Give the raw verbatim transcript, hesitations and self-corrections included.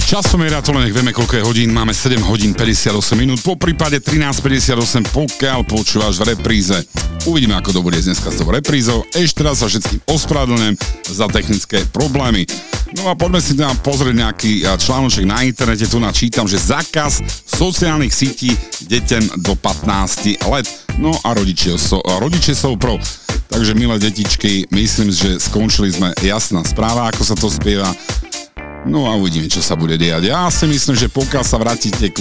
Časomiera to len nech vieme, koľko je hodín. Máme sedem hodín päťdesiatosem minút, po prípade trinásť päťdesiatosem, pokiaľ počúvaš v repríze. Uvidíme, ako to bude dneska s tou reprízou. Ešte raz sa všetkým ospravedlňujem za technické problémy. No a poďme si tam pozrieť nejaký článoček na internete. Tu načítam, že zákaz sociálnych sítí deťom do pätnásť let. No a rodičie, so, rodičie sú pro. Takže, milé detičky, myslím, že skončili sme. Jasná správa, ako sa to spieva. No a uvidíme, čo sa bude diať. Ja si myslím, že pokiaľ sa vrátite k